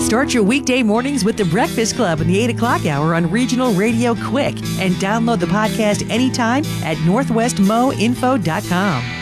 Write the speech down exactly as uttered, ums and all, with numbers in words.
Start your weekday mornings with the Breakfast Club in the eight o'clock hour on Regional Radio Quick, and download the podcast anytime at northwest mo info dot com.